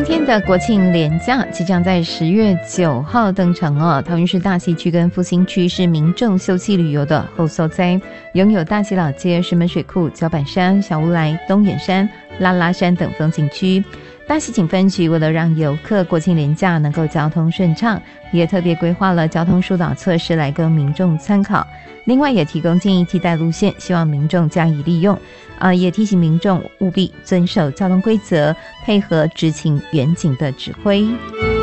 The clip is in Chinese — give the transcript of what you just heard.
天的国庆连假即将在10月9号登场哦。桃园市大溪区跟复兴区是民众休憩旅游的后所在，拥有大溪老街、石门水库、角板山、小乌来、东远山、拉拉山等风景区。大溪警分局为了让游客国庆连假能够交通顺畅，也特别规划了交通疏导措施来供民众参考。另外也提供建议替代路线，希望民众加以利用。也提醒民众务必遵守交通规则，配合执勤远警的指挥。